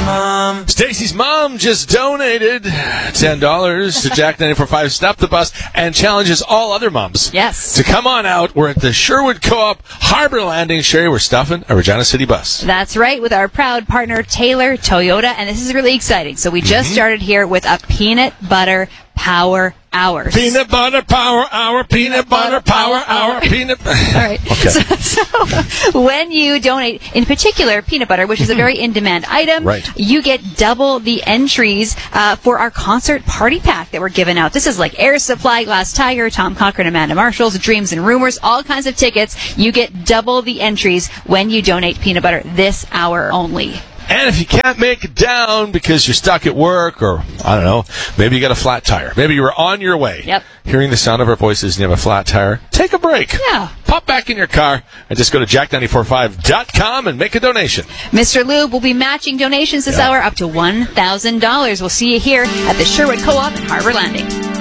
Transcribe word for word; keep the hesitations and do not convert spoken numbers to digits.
mom. Stacy's mom just donated ten dollars to Jack ninety-four point five Stop the Bus and challenges all other moms Yes. to come on out. We're at the Sherwood Co-op Harbor Landing. Sherry, we're stuffing a Regina City bus. That's right, with our proud partner Taylor Toyota, and this is really exciting. So we just Mm-hmm. started here with a peanut butter power hours. Peanut butter power hour, peanut butter power hour, peanut All right. Okay. So, so when you donate, in particular, peanut butter, which is a very in-demand item, Right. you get double the entries uh, for our concert party pack that we're giving out. This is like Air Supply, Glass Tiger, Tom Cochran, Amanda Marshall's, Dreams and Rumors, all kinds of tickets. You get double the entries when you donate peanut butter this hour only. And if you can't make it down because you're stuck at work or, I don't know, maybe you got a flat tire. Maybe you were on your way. Yep. Hearing the sound of our voices and you have a flat tire, take a break. Yeah. Pop back in your car and just go to jack ninety-four point five dot com and make a donation. Mister Lube will be matching donations this Yeah. hour up to one thousand dollars. We'll see you here at the Sherwood Co-op in Harbor Landing.